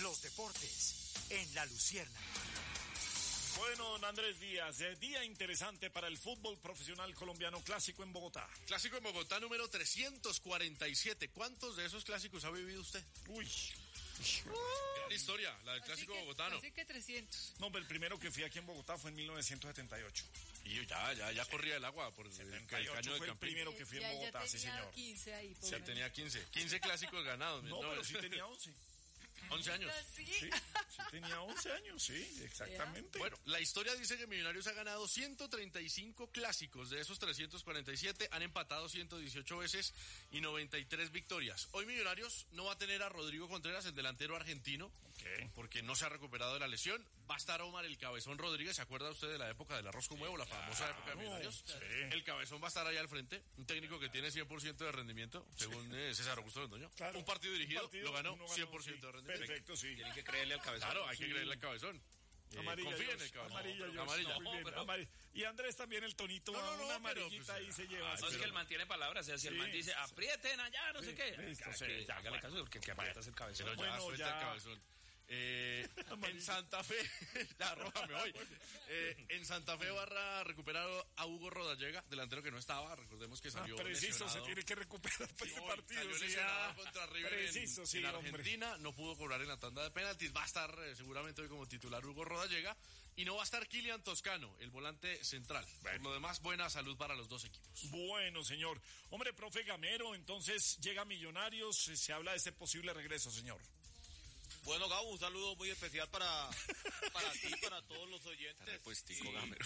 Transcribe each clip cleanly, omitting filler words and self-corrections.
los deportes en La Luciérnaga. Bueno, don Andrés Díaz, día interesante para el fútbol profesional colombiano, clásico en Bogotá. Clásico en Bogotá número 347. ¿Cuántos de esos clásicos ha vivido usted? Uy. Gran historia, la del clásico bogotano. Así que 300. No, pero el primero que fui aquí en Bogotá fue en 1978. Y ya corría el agua por el 78 caño de fue el Campín. primero que fui en Bogotá, sí señor. 15 ahí, por Ya tenía 15 clásicos ganados. No, pero sí tenía 11. 11 años. Sí, tenía 11 años, sí, exactamente. Bueno, la historia dice que Millonarios ha ganado 135 clásicos, de esos 347 han empatado 118 veces y 93 victorias. Hoy Millonarios no va a tener a Rodrigo Contreras, el delantero argentino, porque no se ha recuperado de la lesión. Va a estar Omar el Cabezón Rodríguez, ¿se acuerda usted de la época del arroz con huevo, la famosa época de Millonarios? Sí. El Cabezón va a estar allá al frente, un técnico que tiene 100% de rendimiento, según César Augusto Londoño. Claro. Un partido dirigido, lo ganó 100% de rendimiento. Perfecto, sí. Tienen que creerle al Cabezón. Claro, hay que creerle al Cabezón. Amarilla, confía en George, el Cabezón. amarilla, George. Amarilla. No, muy bien, amarilla. Y Andrés también el tonito, una amarillita pues, ahí se lleva. No, es que el man tiene palabras, o sea, si el man dice, aprieten allá, no sé qué. Listo, sí, Hágale caso, porque que aprietas el Cabezón. Pero ya suelta el Cabezón. En Santa Fe, ya rójame hoy. En Santa Fe Barra recuperaron a Hugo Rodallega, delantero que no estaba, recordemos que salió preciso, lesionado. se tiene que recuperar para este partido. Salió Sí, lesionado contra River preciso, en sí, Argentina, no pudo cobrar en la tanda de penaltis, va a estar seguramente hoy como titular Hugo Rodallega, y no va a estar Kylian Toscano, el volante central. Por lo demás, buena salud para los dos equipos. Bueno, señor. Hombre, profe Gamero, entonces llega Millonarios, se habla de ese posible regreso, señor. Bueno, Gabo, un saludo muy especial para ti, para todos los oyentes. Pues tico Gamero.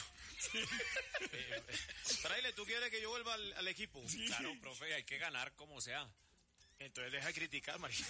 Fraile, ¿tú quieres que yo vuelva al equipo? Sí. Claro, profe, hay que ganar como sea. Entonces deja de criticar, María.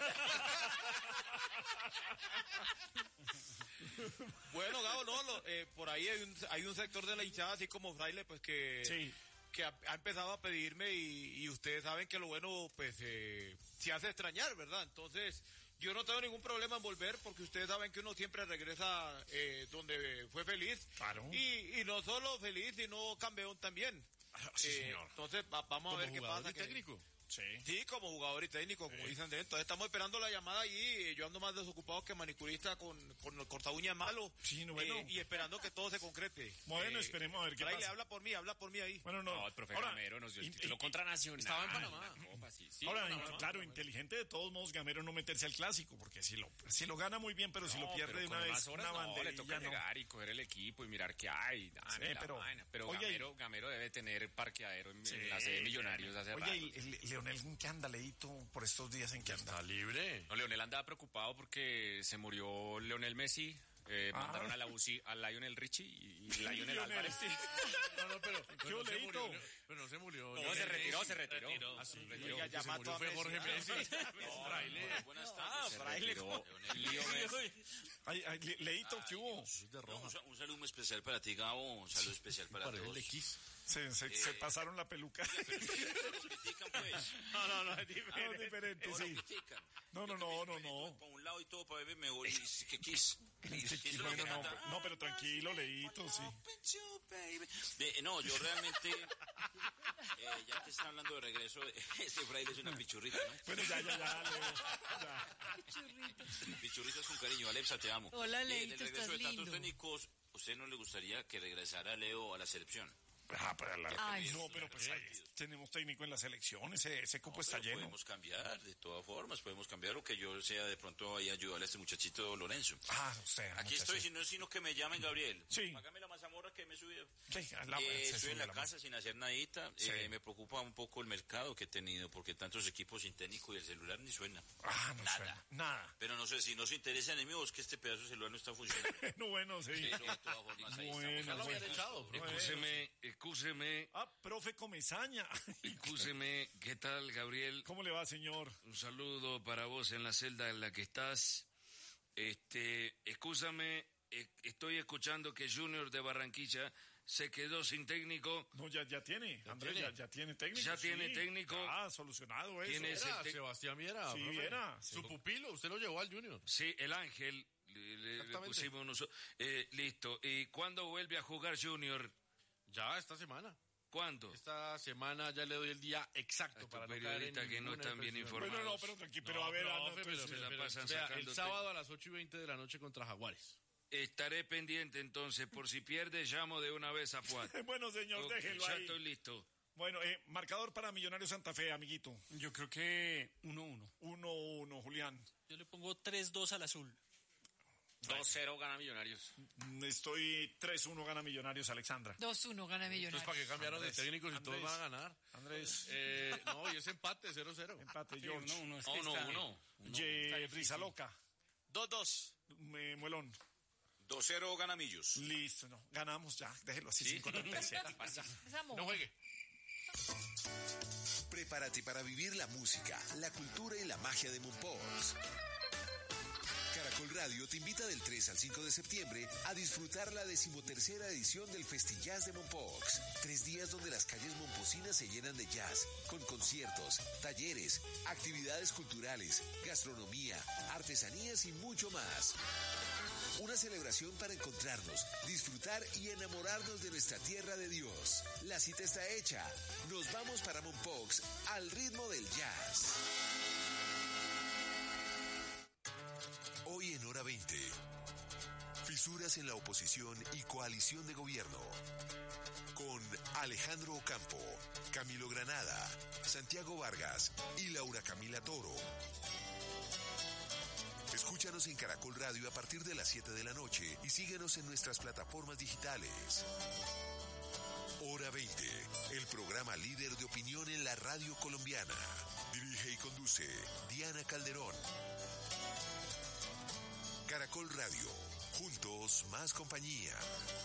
Bueno, Gabo, no, por ahí hay un sector de la hinchada, así como Fraile, pues que ha empezado a pedirme y ustedes saben que lo bueno, pues, se hace extrañar, ¿verdad? Entonces, yo no tengo ningún problema en volver porque ustedes saben que uno siempre regresa donde fue feliz. Claro. Y no solo feliz, sino campeón también. Sí, señor. Entonces, vamos a ver qué pasa. Técnico. Sí, como jugador y técnico, como dicen de entonces estamos esperando la llamada allí, yo ando más desocupado que manicurista con el corta uña malo. Sí, bueno. Y esperando que todo se concrete. Bueno, esperemos a ver qué pasa. Habla por mí ahí. Bueno, No, el profe Gamero nos dio el título contra Nacional. Estaba en Panamá. Ahora, claro, inteligente de todos modos Gamero no meterse al clásico, porque si lo gana muy bien, pero si lo pierde de una vez, una banderilla, le toca llegar y coger el equipo y mirar qué hay. Pero oye, Gamero debe tener parqueadero en la sede de Millonarios hace rato. Oye, ¿y Leonel en qué anda, Leito, por estos días en que anda? Está libre. No, Leonel andaba preocupado porque se murió Leonel Messi. Mandaron a la UCI a Lionel Richie y Lionel Álvarez. Sí. No, pero ¿Qué Leito? Pero no se murió. No, se retiró. Ah, sí, Oiga, ya se mató murió a fue Messi. Jorge Messi. Fraile. Buenas tardes. Fraile. Ay, Leito, ¿qué hubo? Un saludo muy especial para ti, Gabo. Un saludo especial para todos. Se pasaron la peluca. Lo critican, pues. No, es Es diferente, Lo sí. critican. No. Para un lado y todo para verme mejor. Y que Kiss. Bueno, no, pero tranquilo, Leito, sí. No, yo realmente, ya que está hablando de regreso, este Fraile es una pichurrita, ¿no? Bueno, ya, Leo. Ya. Pichurritas con cariño. Alexa, te amo. Hola, Del Leito, regreso estás de tantos lindo. técnicos, ¿usted no le gustaría que regresara Leo a la selección? Ay, No, pero pues ahí tenemos técnico en la selección, ese cupo está Pero lleno. podemos cambiar, de todas formas, podemos cambiar o que yo sea de pronto ahí ayudarle a este muchachito Lorenzo. O sea, Aquí estoy, sino que me llamen, Gabriel. Sí. Págame la mazamorra que me he subido. Sí, Estoy en la casa sin hacer nadita. Sí. Me preocupa un poco el mercado que he tenido, porque tantos equipos sin técnico y el celular ni suena. No suena. Nada. Pero no sé, si no se interesa en mí, es que este pedazo de celular no está funcionando. No, bueno, sí. Pero de todas formas, ahí Bueno, estamos. Ya lo habían echado. Excúseme, profe Comesaña. excúseme, ¿qué tal, Gabriel? ¿Cómo le va, señor? Un saludo para vos en la celda en la que estás. Excúsame, estoy escuchando que Junior de Barranquilla se quedó sin técnico. No, ya tiene, Andrés, ya tiene técnico. Ya tiene técnico. Solucionado eso. ¿Quién es? Sebastián Viera. Sí, profe. Viera. Su pupilo, usted lo llevó al Junior. Sí, el Ángel. Le pusimos listo. ¿Y cuándo vuelve a jugar Junior? Ya, esta semana. ¿Cuándo? Esta semana ya le doy el día exacto para no caer en que no están bien informados. Bueno, no, pero tranquilo, pero a ver, el sábado a las 8:20 de la noche contra Jaguares. Estaré pendiente entonces, por si pierde, llamo de una vez a Fuad. Bueno, señor, déjelo ahí. Ya estoy listo. Bueno, marcador para Millonarios Santa Fe, amiguito. Yo creo que 1-1. 1-1, Julián. Yo le pongo 3-2 al azul. 2-0 gana Millonarios. Estoy 3-1 gana Millonarios, Alexandra. 2-1 gana Millonarios. Entonces, ¿para qué cambiaron de técnicos si todos van a ganar? Andrés. No, y es empate, 0-0. Empate, Sí, George. 1-1. Risa Loca. 2-2. Muelón. 2-0 gana Millos. Listo, no. Ganamos ya. Déjelo así, 5-37. No juegue. Prepárate para vivir la música, la cultura y la magia de Mompox. Caracol Radio te invita del 3 al 5 de septiembre a disfrutar la 13ª edición del Festillas de Mompox. 3 días donde las calles momposinas se llenan de jazz, con conciertos, talleres, actividades culturales, gastronomía, artesanías y mucho más. Una celebración para encontrarnos, disfrutar y enamorarnos de nuestra tierra de Dios. La cita está hecha. Nos vamos para Mompox al ritmo del jazz. Hoy en Hora 20, fisuras en la oposición y coalición de gobierno. Con Alejandro Ocampo, Camilo Granada, Santiago Vargas y Laura Camila Toro. Escúchanos en Caracol Radio a partir de las 7 de la noche y síguenos en nuestras plataformas digitales. Hora 20, el programa líder de opinión en la radio colombiana. Dirige y conduce Diana Calderón. Caracol Radio, juntos más compañía.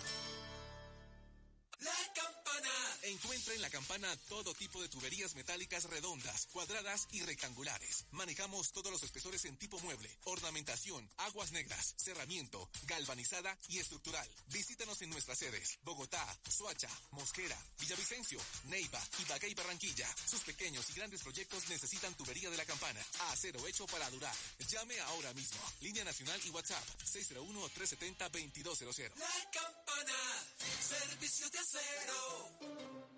La Campana. Encuentra en La Campana todo tipo de tuberías metálicas redondas, cuadradas y rectangulares. Manejamos todos los espesores en tipo mueble, ornamentación, aguas negras, cerramiento, galvanizada y estructural. Visítanos en nuestras sedes: Bogotá, Soacha, Mosquera, Villavicencio, Neiva, Ibagué y Barranquilla. Sus pequeños y grandes proyectos necesitan tubería de La Campana. Acero hecho para durar. Llame ahora mismo. Línea nacional y WhatsApp 601-370-2200. La Campana, servicio de acero.